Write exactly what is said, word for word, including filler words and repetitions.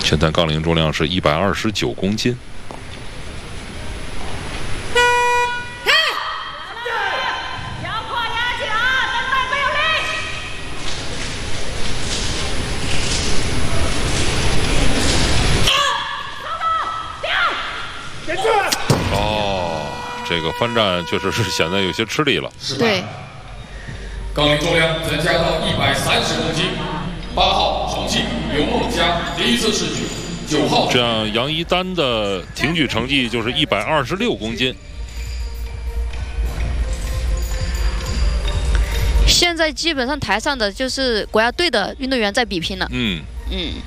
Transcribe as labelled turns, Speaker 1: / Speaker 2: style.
Speaker 1: 现在杠铃重量是一百二十九公斤。哦，这个翻站确实是显得有些吃力了。
Speaker 2: 对。
Speaker 3: 杠铃重量增加到一百三十公斤。八号重庆刘梦佳第一次试举。九号。
Speaker 1: 这样杨一丹的挺举成绩就是一百二十六公斤。
Speaker 2: 现在基本上台上的就是国家队的运动员在比拼了。
Speaker 1: 嗯
Speaker 2: 嗯。